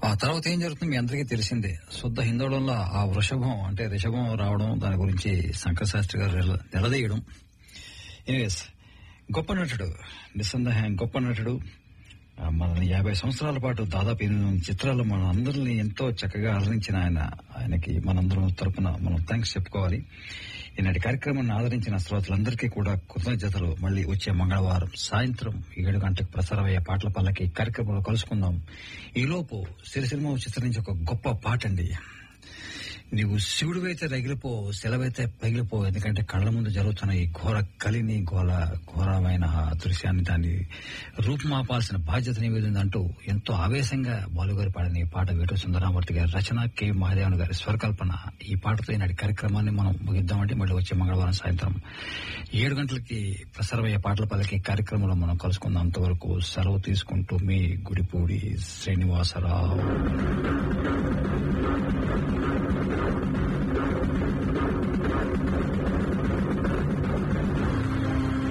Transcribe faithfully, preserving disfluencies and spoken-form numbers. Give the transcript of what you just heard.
ఆ తర్వాత ఏం జరుగుతుంది మీ అందరికీ తెలిసిందే. శుద్ధ హిందోళంలో ఆ వృషభం అంటే రిషభం రావడం, దాని గురించి శంకర శాస్త్రి గారు నిల- నిలదీయడం. ఎనీవేస్, గొప్ప నటుడు, నిస్సందేహం గొప్ప నటుడు. ఆ, మనల్ని యాభై సంవత్సరాల పాటు దాదాపు ఎనిమిది చిత్రాలు మన అందరినీ ఎంతో చక్కగా అలరించిన ఆయన ఆయనకి మనందరం తరపున మనం థ్యాంక్స్ చెప్పుకోవాలి. ఈనాటి కార్యక్రమాన్ని ఆదరించిన శ్రోతలందరికీ కూడా కృతజ్ఞతలు. మళ్ళీ వచ్చే మంగళవారం సాయంత్రం ఏడు గంటలకు ప్రసారమయ్యే పాటల పల్లకి కార్యక్రమంలో కలుసుకుందాం. ఈలోపు సిరిసినిమా చిత్రించి ఒక గొప్ప పాట అండి. నీవు శివుడివైతే రగిలిపో, సెలవైతే పగిలిపో, ఎందుకంటే కళ్ళ ముందు జరుగుతున్న ఈ ఘోర కలిని ఘోర ఘోరమైన దృశ్యాన్ని దాన్ని రూపుమాపాల్సిన బాధ్యత నీ మీద ఉందంటూ ఎంతో ఆవేశంగా బాలుగారు పాడిన ఈ పాట వేటూరి సుందరామూర్తి గారి రచన, కె మహాదేవన్ గారి స్వరకల్పన. ఈ పాటతో ఈనాటి కార్యక్రమాన్ని మనం ముగిద్దామంటే మళ్ళీ వచ్చే మంగళవారం సాయంత్రం ఏడు గంటలకి ప్రసారమయ్యే పాటల పల్లకి కార్యక్రమంలో మనం కలుసుకుందాం. అంతవరకు సెలవు తీసుకుంటూ మీ గుడిపూడి శ్రీనివాసరావు.